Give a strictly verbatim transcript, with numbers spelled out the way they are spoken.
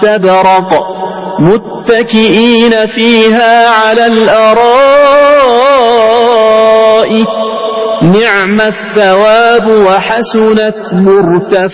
واستبرق متكئين فيها على الأرائك نعم الثواب وحسنت مرتفقا.